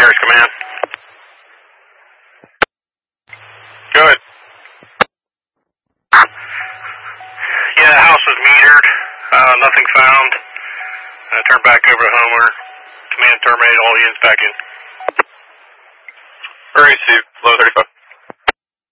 Harris Command. Good. Yeah, the house was metered. Nothing found. Turned back over to Homer. Command terminated, all units back in. Received, low 35.